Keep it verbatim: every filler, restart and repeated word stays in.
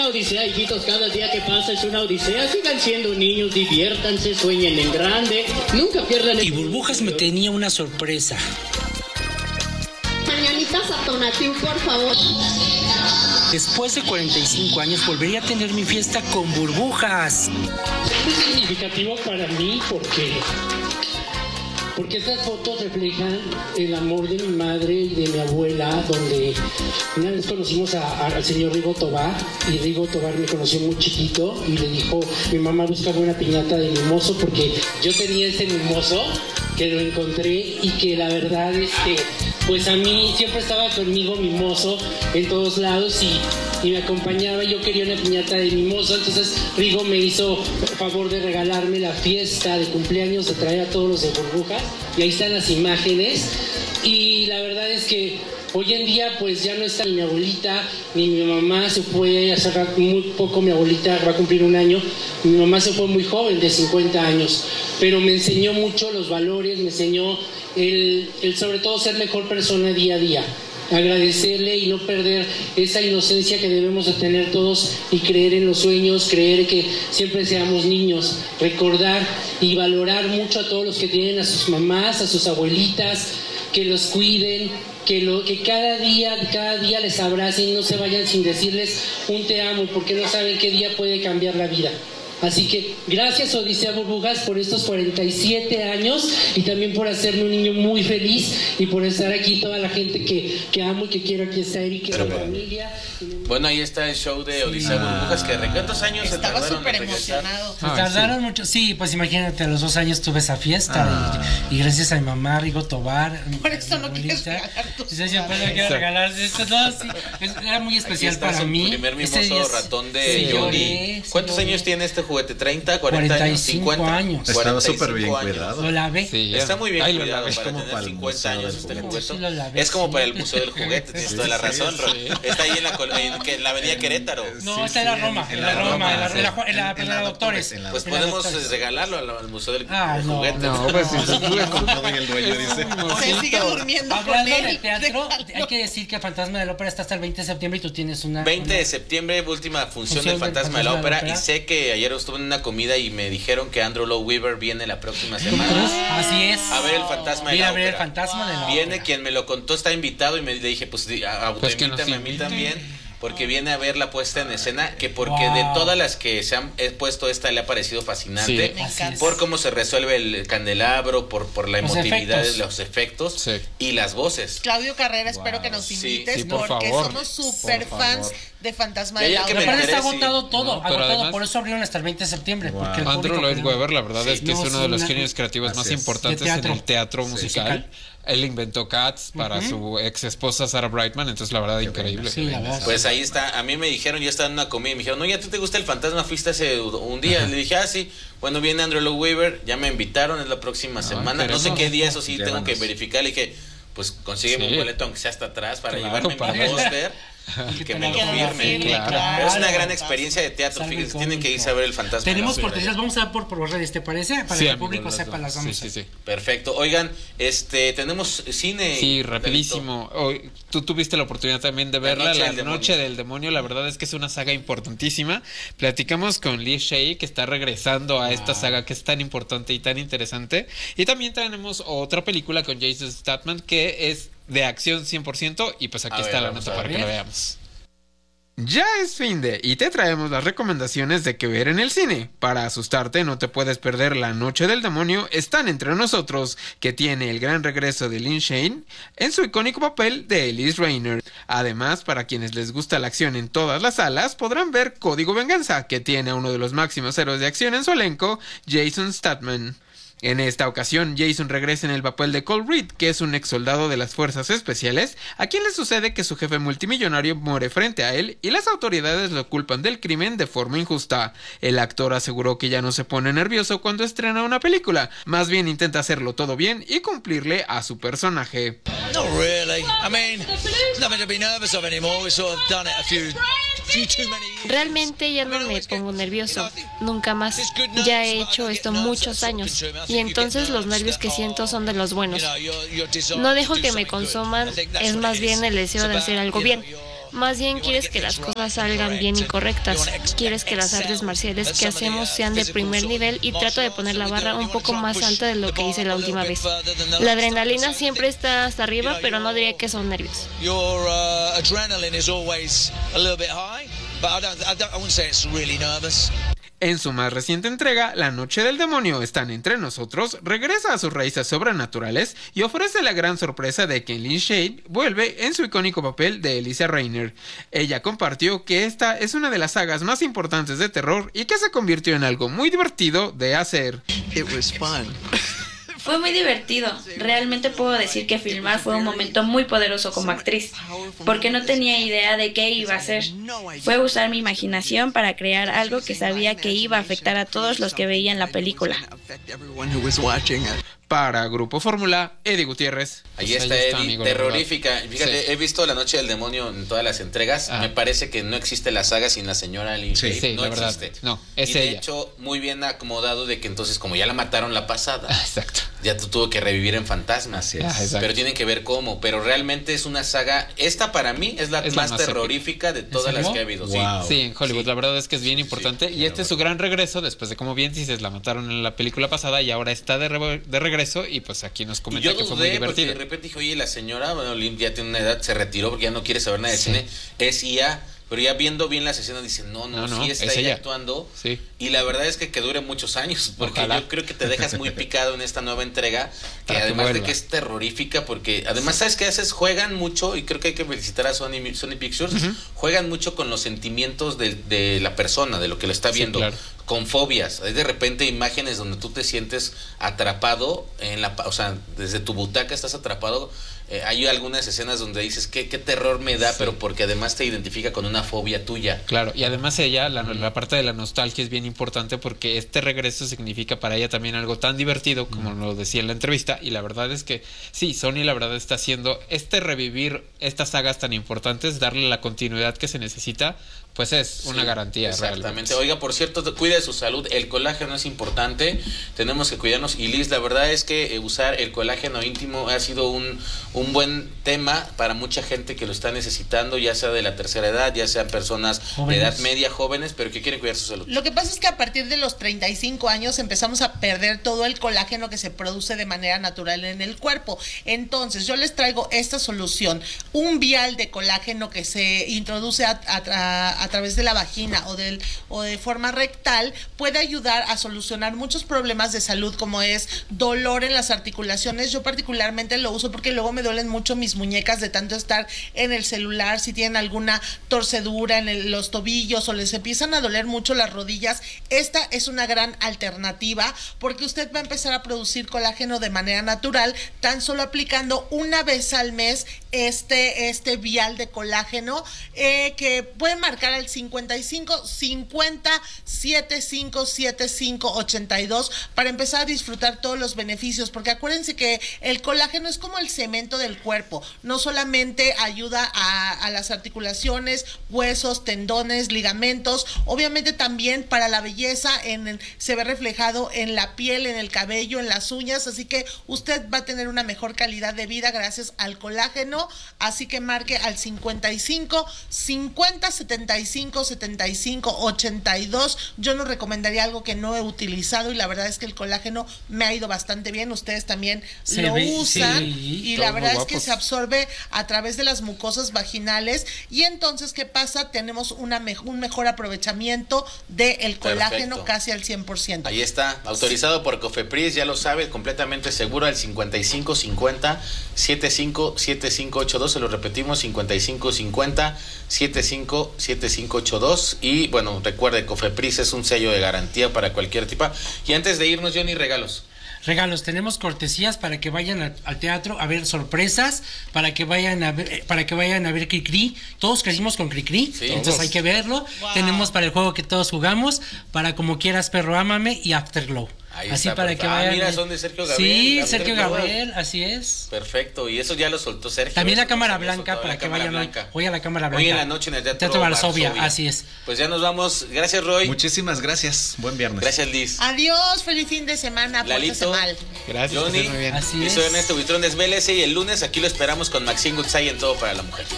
una odisea, hijitos, cada día que pasa es una odisea. Sigan siendo niños, diviértanse, sueñen en grande, nunca pierdan el... Y Burbujas me tenía una sorpresa. Mañanitas a Tonatiuh, por favor. Después de cuarenta y cinco años volvería a tener mi fiesta con Burbujas. Es muy significativo para mí porque... Porque estas fotos reflejan el amor de mi madre y de mi abuela, donde una vez conocimos a, a, al señor Rigo Tobar, y Rigo Tobar me conoció muy chiquito y le dijo, mi mamá buscaba una piñata de mimoso porque yo tenía ese mimoso que lo encontré y que la verdad, este, pues a mí siempre estaba conmigo mimoso en todos lados y, y me acompañaba. Yo quería una piñata de mimoso, entonces Rigo me hizo favor de regalarme la fiesta de cumpleaños, de traer a todos los de Burbujas, y ahí están las imágenes. Y la verdad es que hoy en día pues ya no está ni mi abuelita ni mi mamá. Se fue hace muy poco, mi abuelita va a cumplir un año, mi mamá se fue muy joven, de cincuenta años, pero me enseñó mucho los valores, me enseñó el, el sobre todo ser mejor persona día a día, agradecerle y no perder esa inocencia que debemos de tener todos y creer en los sueños, creer que siempre seamos niños, recordar y valorar mucho a todos los que tienen a sus mamás, a sus abuelitas, que los cuiden, que, lo, que cada día, cada día les abracen y no se vayan sin decirles un te amo, porque no saben qué día puede cambiar la vida. Así que gracias, Odisea Burbujas, por estos cuarenta y siete años y también por hacerme un niño muy feliz y por estar aquí, toda la gente que, que amo y que quiero. Aquí está Eric, que es mi familia. Bueno, ahí está el show de Odisea sí. Burbujas, que ¿cuántos años se tardaron? Estaba súper emocionado. Se tardaron sí. mucho, sí, pues imagínate, a los dos años tuve esa fiesta ah. y, y gracias a mi mamá, Rigo Tobar. Por eso no quieres regalar tus sí, sí, pues no quiero regalar esto, no, sí, era muy especial para su mí. Primer mimoso ratón de sí, Johnny. Lloré, ¿Cuántos sí, años tiene este juguete? ¿treinta, cuarenta cuarenta y cinco años? cincuenta años. Estaba súper bien años. Cuidado. Lo lavé. Sí, está muy bien Ay, cuidado para como tener para cincuenta años este juguete. Sí, lavé, es como sí. para el Museo del Juguete, tienes sí, toda la razón, sí. Está ahí en la, en, en la avenida Querétaro. No, sí, está en la Roma, en la Roma, en la, en la, en la, en la Doctores. Pues podemos regalarlo al Museo del ah, no, Juguete. No, pues si se sube con todo y el dueño dice. Se sigue durmiendo con él. Hablando de teatro, hay que decir que el Fantasma de la Ópera está hasta el veinte de septiembre y tú tienes una... veinte de septiembre, última función del Fantasma de la Ópera, y sé que ayer estuve en una comida y me dijeron que Andrew Lloyd Webber viene la próxima semana. Así es. A ver el Fantasma de la Ópera. a ver el Fantasma de la Ópera. Viene quien me lo contó, está invitado y me le dije, pues autoinvítame pues a mí también. Porque viene a ver la puesta en escena, que porque wow. de todas las que se han puesto, esta le ha parecido fascinante, sí, por cómo se resuelve el candelabro, por, por la los emotividad efectos. de los efectos sí. y las voces. Claudio Carrera, wow. espero que nos invites, sí, sí, por porque favor. somos súper fans de Fantasma ya, de la Ópera. Ópera. Pero está agotado todo, no, agotado, además, por eso abrieron hasta el veinte de septiembre. Wow. Porque el Andrew Lloyd Webber, la verdad sí, es que no, es uno de los genios creativos Así más es. importantes en el teatro musical. Sí, él inventó Cats para uh-huh. su ex esposa Sarah Brightman, entonces la verdad increíble. Sí, la verdad. Pues ahí está, a mí me dijeron, yo estaba en una comida y me dijeron, no, ya tú te gusta el Fantasma, fuiste hace un día. Uh-huh. Le dije, ah, sí, bueno, viene Andrew Lloyd Webber, ya me invitaron, es la próxima no, semana, queremos. no sé qué día, eso sí, Llévanos. tengo que verificar. Le dije, pues consígueme sí. un boleto aunque sea hasta atrás para claro, llevarme para mi póster. Y que me lo firme. Claro. Claro. Pero es una gran experiencia de teatro. Fíjense, tienen que irse a ver el Fantasma. Tenemos cortesías, vamos a dar por, por redes, ¿te parece? Para sí, que el público sepa las vamos. Sí, sí, sí. Perfecto. Oigan, este, tenemos cine. Sí, rapidísimo. Hoy, tú tuviste la oportunidad también de verla, La Noche, la del, noche demonio. del Demonio. La verdad es que es una saga importantísima. Platicamos con Lee Shea, que está regresando a esta ah. saga que es tan importante y tan interesante. Y también tenemos otra película con Jason Statham que es de acción cien por ciento. Y pues aquí a está ver, la nota para que la veamos. Ya es fin de y te traemos las recomendaciones de qué ver en el cine. Para asustarte no te puedes perder La Noche del Demonio, Están entre nosotros, que tiene el gran regreso de Lin Shane en su icónico papel de Elise Rainer. Además, para quienes les gusta la acción en todas las salas, podrán ver Código Venganza, que tiene a uno de los máximos héroes de acción en su elenco, Jason Statham. En esta ocasión, Jason regresa en el papel de Cole Reed, que es un ex soldado de las fuerzas especiales, a quien le sucede que su jefe multimillonario muere frente a él y las autoridades lo culpan del crimen de forma injusta. El actor aseguró que ya no se pone nervioso cuando estrena una película, más bien intenta hacerlo todo bien y cumplirle a su personaje. Not really. I mean, there's nothing to be nervous of anymore. We've sort of done it a few, few too many years. Realmente ya no me pongo nervioso, nunca más. Ya he hecho esto muchos años y entonces los nervios que siento son de los buenos. No dejo que me consuman, es más bien el deseo de hacer algo bien. Más bien quieres que las cosas salgan bien y correctas. Quieres que las artes marciales que hacemos sean de primer nivel y trato de poner la barra un poco más alta de lo que hice la última vez. La adrenalina siempre está hasta arriba, pero no diría que son nervios. En su más reciente entrega, La Noche del Demonio Están Entre Nosotros regresa a sus raíces sobrenaturales y ofrece la gran sorpresa de que Lin Shaye vuelve en su icónico papel de Elisa Rainer. Ella compartió que esta es una de las sagas más importantes de terror y que se convirtió en algo muy divertido de hacer. It was fun. Fue muy divertido. Realmente puedo decir que filmar fue un momento muy poderoso como actriz, porque no tenía idea de qué iba a hacer. Fue usar mi imaginación para crear algo que sabía que iba a afectar a todos los que veían la película. Para Grupo Fórmula, Eddie Gutiérrez. Ahí pues está, ahí está Eddie, amigo, terrorífica. Fíjate, sí. He visto La Noche del Demonio en todas las entregas. Ah. Me parece que no existe la saga sin la señora Lin Shaye. Sí, sí, no la existe. Verdad. No, es y de ella. hecho, muy bien acomodado de que entonces, como ya la mataron la pasada, ah, exacto. ya tuvo que revivir en fantasmas. Ah, pero tienen que ver cómo. Pero realmente es una saga. Esta para mí es la es más, la más terrorífica épica. de todas las que ha habido. Wow. Sí. sí, en Hollywood. Sí. La verdad es que es bien importante. Sí, y este es su gran regreso después de, como bien dices, la mataron en la película pasada y ahora está de, re de regreso. Y pues aquí nos comenta yo que fue muy divertido. De repente dije, oye, la señora, bueno, Lin ya tiene una edad, se retiró porque ya no quiere saber nada de sí. cine. Es I A. Pero ya viendo bien las escenas dice, no, no, no, sí está ella, ella actuando. Sí. Y la verdad es que que dure muchos años, porque Ojalá. yo creo que te dejas muy picado en esta nueva entrega, que Para además que de que es terrorífica, porque además, ¿sabes qué haces? Juegan mucho, y creo que hay que felicitar a Sony, Sony Pictures, uh-huh. juegan mucho con los sentimientos de, de la persona, de lo que lo está viendo. Sí, claro. Con fobias, hay de repente imágenes donde tú te sientes atrapado en la, o sea, desde tu butaca estás atrapado. Eh, hay algunas escenas donde dices qué, qué terror me da, sí. pero porque además te identifica con una fobia tuya. Claro, y además ella, la, la parte de la nostalgia es bien importante porque este regreso significa para ella también algo tan divertido como mm. lo decía en la entrevista, y la verdad es que sí, Sony la verdad está haciendo este revivir estas sagas tan importantes, darle la continuidad que se necesita, pues es una sí, garantía. Exactamente. Realmente. Oiga, por cierto, cuide su salud. El colágeno es importante. Tenemos que cuidarnos. Y Liz, la verdad es que usar el colágeno íntimo ha sido un, un buen tema para mucha gente que lo está necesitando, ya sea de la tercera edad, ya sean personas jóvenes. de edad media, jóvenes, pero que quieren cuidar su salud. Lo que pasa es que a partir de los treinta y cinco años empezamos a perder todo el colágeno que se produce de manera natural en el cuerpo. Entonces, yo les traigo esta solución. Un vial de colágeno que se introduce a, a, a a través de la vagina o, del, o de forma rectal puede ayudar a solucionar muchos problemas de salud, como es dolor en las articulaciones. Yo particularmente lo uso porque luego me duelen mucho mis muñecas de tanto estar en el celular. Si tienen alguna torcedura en el, los tobillos o les empiezan a doler mucho las rodillas, esta es una gran alternativa porque usted va a empezar a producir colágeno de manera natural, tan solo aplicando una vez al mes este, este vial de colágeno eh, que puede marcar al cincuenta y cinco cincuenta setenta y cinco setenta y cinco ochenta y dos para empezar a disfrutar todos los beneficios, porque acuérdense que el colágeno es como el cemento del cuerpo, no solamente ayuda a, a las articulaciones, huesos, tendones, ligamentos, obviamente también para la belleza en el, se ve reflejado en la piel, en el cabello, en las uñas, así que usted va a tener una mejor calidad de vida gracias al colágeno, así que marque al cincuenta y cinco cincuenta setenta y cinco setenta y cinco ochenta y dos. Yo no recomendaría algo que no he utilizado y la verdad es que el colágeno me ha ido bastante bien. Ustedes también se lo ve, usan sí, y la verdad es que se absorbe a través de las mucosas vaginales y entonces ¿qué pasa? Tenemos una me un mejor aprovechamiento del colágeno. Perfecto. Casi al cien por ciento. Ahí está, autorizado sí. por Cofepris, ya lo sabe, completamente seguro al cincuenta y cinco cincuenta setenta y cinco setenta y cinco ochenta y dos, se lo repetimos, cincuenta y cinco cincuenta setenta y cinco setenta y cinco ochenta y dos. Y bueno, recuerde, Cofepris es un sello de garantía para cualquier tipo. Y antes de irnos, Johnny, regalos. Regalos, tenemos cortesías para que vayan al, al teatro a ver sorpresas, para que vayan a ver, para que vayan a ver Cricri. Todos crecimos con Cricri, sí, entonces todos. Hay que verlo. Wow. Tenemos para el juego que todos jugamos, para Como Quieras Perro Ámame y Afterglow. Ahí así está, para perfecto. que vayan. Ah, mira, son de Sergio Gabriel. Sí, Sergio Gabriel, así es. Perfecto, y eso ya lo soltó Sergio. También la eso Cámara no Blanca, para que vayan hoy, hoy a la Cámara Blanca. Hoy en la noche en el Teatro, Teatro Varsovia, Varsovia, así es. Pues ya nos vamos. Gracias, Roy. Muchísimas gracias. Buen viernes. Gracias, Liz. Adiós, feliz fin de semana. Lalito. Mal. Gracias, Johnny. muy bien. Así y es. soy Ernesto Buitrón, desvélese y el lunes aquí lo esperamos con Maxine Goodside en Todo para la Mujer.